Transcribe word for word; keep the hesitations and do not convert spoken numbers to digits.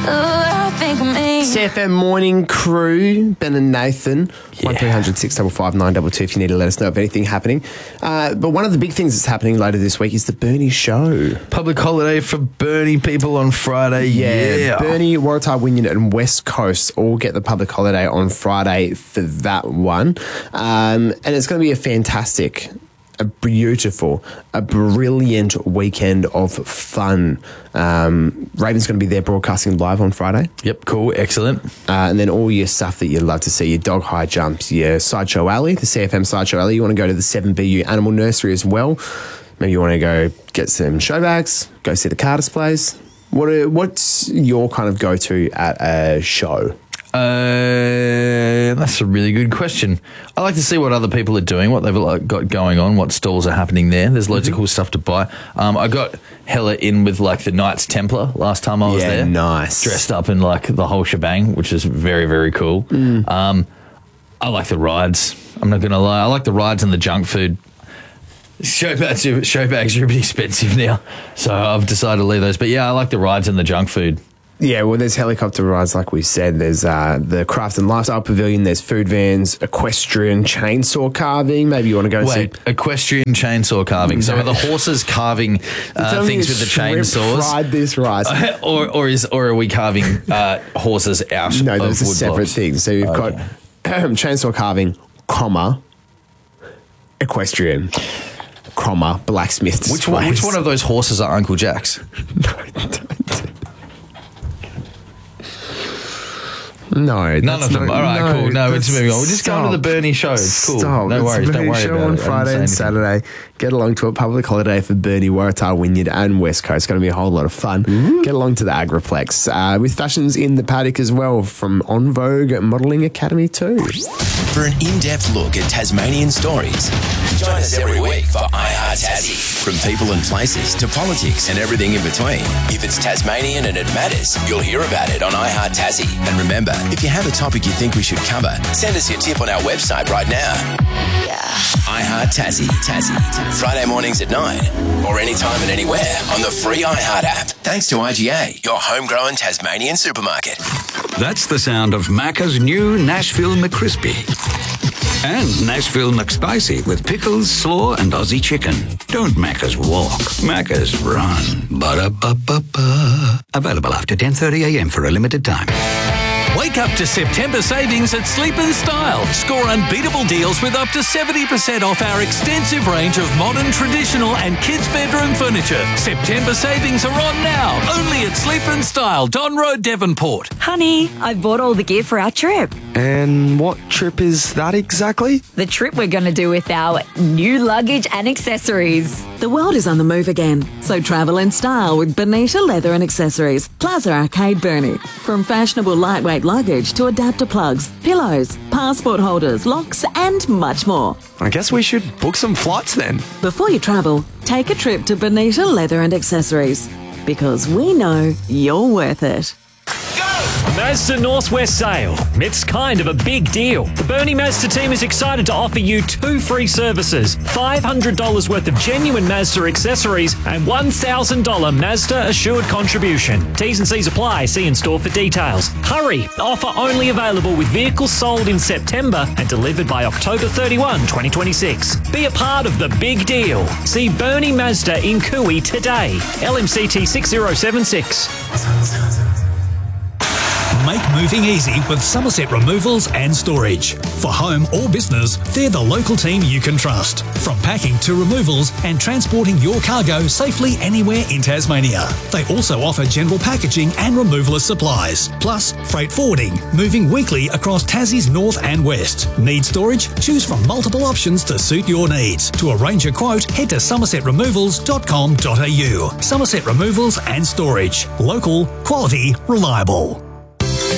I think of me. C F M Morning Crew, Ben and Nathan, Yeah. one three hundred six five five nine two two if you need to let us know of anything happening. Uh, but one of the big things that's happening later this week is the Bernie Show. Public holiday for Bernie people on Friday. Yeah, Yeah. Bernie, Waratah, Wynyard and West Coast all get the public holiday on Friday for that one. Um, and it's going to be a fantastic, a beautiful, a brilliant weekend of fun. Um, Raven's going to be there broadcasting live on Friday. Yep, cool, excellent. Uh, and then all your stuff that you love to see, your dog high jumps, your Sideshow Alley, the C F M Sideshow Alley. You want to go to the seven B U Animal Nursery as well. Maybe you want to go get some show bags, go see the car displays. What are, what's your kind of go-to at a show? Uh, that's a really good question. I like to see what other people are doing, what they've like, got going on, what stalls are happening there. There's loads Mm-hmm. of cool stuff to buy. Um, I got hella in with like the Knights Templar last time I was Yeah, there. nice. Dressed up in like the whole shebang, which is very, very cool. Mm. Um, I like the rides. I'm not going to lie. I like the rides and the junk food. Show bags, are, show bags are a bit expensive now, so I've decided to leave those. But yeah, I like the rides and the junk food. Yeah, well, there's helicopter rides, like we said. There's uh, the Craft and Lifestyle Pavilion. There's food vans, equestrian chainsaw carving. Maybe you want to go Wait, see... equestrian chainsaw carving. So No. are the horses carving uh, Tell me things you with the shrimp chainsaws? fried this rice. or or is or are we carving uh, horses out No, of those are wood separate blocks? things. So you've Okay. got chainsaw carving, comma, equestrian, comma, blacksmith. Which one? Which displays. one of those horses are Uncle Jack's? No, None that's of them. not- All right, cool. No, it's that's- moving on. We're just going to the stop. Bernie show. It's cool. Stop. No It's worries. the Don't Bernie worry show about on it. I didn't Friday say and anything. Saturday. Get along to a public holiday for Bernie, Waratah, Wynyard and West Coast. It's going to be a whole lot of fun. Get along to the Agriplex uh, with fashions in the paddock as well from On Vogue Modelling Academy too. For an in-depth look at Tasmanian stories, join us every week for iHeart Tassie. From people and places to politics and everything in between. If it's Tasmanian and it matters, you'll hear about it on iHeart Tassie. And remember, if you have a topic you think we should cover, send us your tip on our website right now. Yeah. iHeart Tassie. Tassie. Friday mornings at nine or anytime and anywhere on the free iHeart app. Thanks to I G A, your homegrown Tasmanian supermarket. That's the sound of Macca's new Nashville McCrispy. And Nashville McSpicy with pickles, slaw, and Aussie chicken. Don't Macca's walk, Macca's run. Ba-da-ba-ba-ba. Available after ten thirty a m for a limited time. Wake up to September savings at Sleep in Style. Score unbeatable deals with up to seventy percent off our extensive range of modern, traditional and kids' bedroom furniture. September savings are on now, only at Sleep in Style, Don Road, Devonport. Honey, I bought all the gear for our trip. And what trip is that exactly? The trip we're going to do with our new luggage and accessories. The world is on the move again, so travel in style with Bonita Leather and Accessories, Plaza Arcade Burnie. From fashionable lightweight luggage to adapter plugs, pillows, passport holders, locks and much more. I guess we should book some flights then. Before you travel, take a trip to Bonita Leather and Accessories, because we know you're worth it. Mazda Northwest Sale. It's kind of a big deal. The Bernie Mazda team is excited to offer you two free services, five hundred dollars worth of genuine Mazda accessories and one thousand dollars Mazda Assured contribution. T's and C's apply. See in store for details. Hurry! Offer only available with vehicles sold in September and delivered by October thirty-first, twenty twenty-six. Be a part of the big deal. See Bernie Mazda in Cooey today. L M C T six zero seven six. Make moving easy with Somerset Removals and Storage. For home or business, they're the local team you can trust. From packing to removals and transporting your cargo safely anywhere in Tasmania. They also offer general packaging and removal of supplies, plus freight forwarding, moving weekly across Tassie's north and west. Need storage? Choose from multiple options to suit your needs. To arrange a quote, head to somerset removals dot com dot a u. Somerset Removals and Storage. Local, quality, reliable.